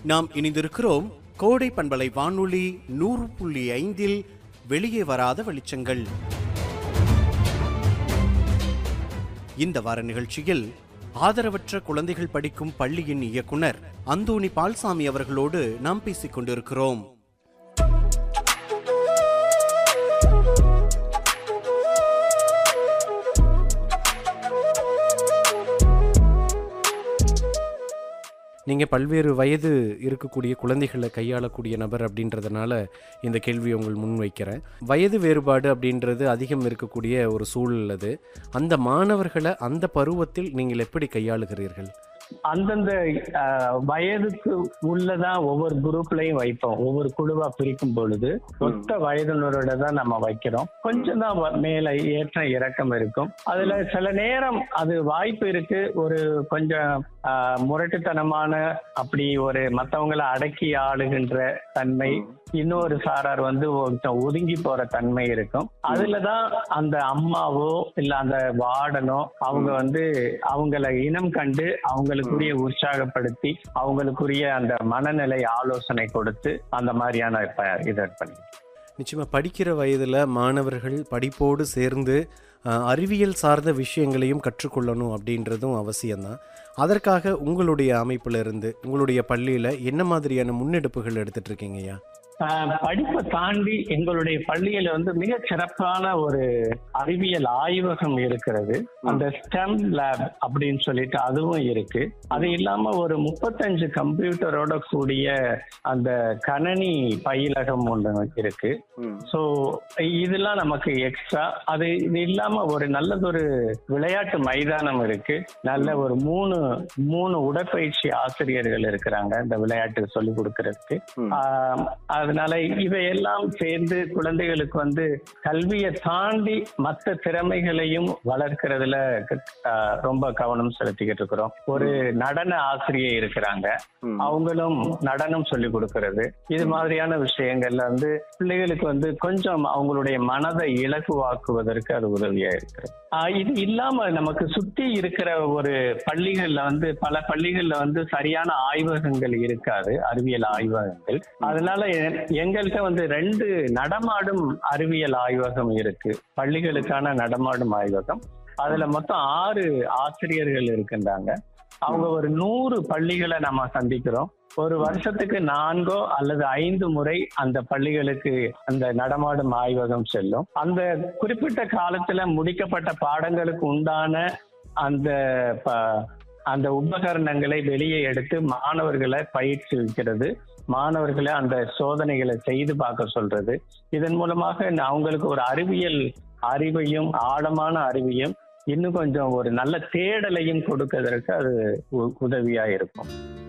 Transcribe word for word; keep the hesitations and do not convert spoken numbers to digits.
நாம் இணைந்திருக்கிறோம் கோடை பண்பலை வானொலி நூறு புள்ளி ஐந்தில் வெளியே வராத வெளிச்சங்கள். இந்த வார நிகழ்ச்சியில் ஆதரவற்ற குழந்தைகள் படிக்கும் பள்ளியின் இயக்குனர் அந்தோணி பால்சாமி அவர்களோடு நாம் பேசிக் கொண்டிருக்கிறோம். நீங்கள் பல்வேறு வயது இருக்கக்கூடிய குழந்தைகளை கையாளக்கூடிய நபர் அப்படின்றதுனால இந்த கேள்வியை உங்கள் முன் வைக்கிறேன். வயது வேறுபாடு அப்படின்றது அதிகம் இருக்கக்கூடிய ஒரு சூழல் அது. அந்த மாணவர்களை அந்த பருவத்தில் நீங்கள் எப்படி கையாளுகிறீர்கள்? அந்தந்த வயதுக்கு உள்ளதான் ஒவ்வொரு குரூப்லயும் வைப்போம். ஒவ்வொரு குழுவா பிரிக்கும் பொழுது ஒத்த வயதினரோட தான் நம்ம வைக்கிறோம். கொஞ்சம் தான் மேல ஏற்ற இறக்கம் இருக்கும். அதுல சில நேரம் அது வாய்ப்பு இருக்கு, ஒரு கொஞ்சம் முரட்டுத்தனமான அப்படி ஒரு மற்றவங்களை அடக்கி ஆளுகின்ற தன்மை, இன்னொரு சாரார் வந்து ஒதுங்கி போற தன்மை இருக்கும். அதுலதான் அந்த அம்மாவோ இல்ல அந்த வார்டனோ அவங்க வந்து அவங்களை இனம் கண்டு அவங்களுக்குரிய உற்சாகப்படுத்தி அவங்களுக்குரிய அந்த மனநிலை ஆலோசனை கொடுத்து அந்த மாதிரியான இதை பண்ணி. நிச்சயமா படிக்கிற வயதுல மாணவர்கள் படிப்போடு சேர்ந்து அறிவியல் சார்ந்த விஷயங்களையும் கற்றுக்கொள்ளணும் அப்படின்றதும் அவசியம்தான். அதற்காக உங்களுடைய அமைப்புல இருந்து உங்களுடைய பள்ளியில என்ன மாதிரியான முன்னெடுப்புகள் எடுத்துட்டு இருக்கீங்கய்யா? படிப்பை தாண்டி எங்களுடைய பள்ளியில வந்து மிக சிறப்பான ஒரு அறிவியல் ஆய்வகம் இருக்கிறது. அந்த ஸ்டெம் லேப் அப்படின்னு சொல்லிட்டு அதுவும் இருக்கு. அது இல்லாம ஒரு முப்பத்தஞ்சு கம்ப்யூட்டரோட கூடிய அந்த கணனி பயிலகம் ஒன்று இருக்கு. ஸோ இதெல்லாம் நமக்கு எக்ஸ்ட்ரா. அது இது இல்லாம ஒரு நல்லதொரு விளையாட்டு மைதானம் இருக்கு. நல்ல ஒரு மூணு மூணு உடற்பயிற்சி ஆசிரியர்கள் இருக்கிறாங்க இந்த விளையாட்டு சொல்லி கொடுக்கறதுக்கு. அதனால இவையெல்லாம் சேர்ந்து குழந்தைகளுக்கு வந்து கல்வியை தாண்டி மற்ற திறமைகளையும் வளர்க்கறதுல ரொம்ப கவனம் செலுத்திக்கிட்டு இருக்கிறோம். ஒரு நடன ஆசிரியை இருக்கிறாங்க, அவங்களும் நடனம் சொல்லி கொடுக்கறது. இது மாதிரியான விஷயங்கள்ல வந்து பிள்ளைகளுக்கு வந்து கொஞ்சம் அவங்களுடைய மனதை இலகுவாக்குவதற்கு அது உதவியா இருக்கிறது. இது இல்லாம நமக்கு சுத்தி இருக்கிற ஒரு பள்ளிகள்ல வந்து பல பள்ளிகள்ல வந்து சரியான ஆய்வகங்கள் இருக்காது, அறிவியல் ஆய்வகங்கள். அதனால எங்கள்கிட்ட வந்து ரெண்டு நடமாடும் அறிவியல் ஆய்வகம் இருக்கு, பள்ளிகளுக்கான நடமாடும் ஆய்வகம். அதுல மொத்தம் ஆறு ஆசிரியர்கள் இருக்கின்றாங்க. அவங்க ஒரு நூறு பள்ளிகளை நம்ம சந்திக்கிறோம். ஒரு வருஷத்துக்கு நான்கோ அல்லது ஐந்து முறை அந்த பள்ளிகளுக்கு அந்த நடமாடும் ஆய்வகம் செல்லும். அந்த குறிப்பிட்ட காலத்துல முடிக்கப்பட்ட பாடங்களுக்கு உண்டான அந்த அந்த உபகரணங்களை வெளியே எடுத்து மாணவர்களை பயிற்சிக்கிறது, மாணவர்களை அந்த சோதனைகளை செய்து பார்க்க சொல்றது. இதன் மூலமாக அவங்களுக்கு ஒரு அறிவியல் அறிவையும் ஆழமான அறிவையும் இன்னும் கொஞ்சம் ஒரு நல்ல தேடலையும் கொடுக்கறதற்கு அது உதவியா இருக்கும்.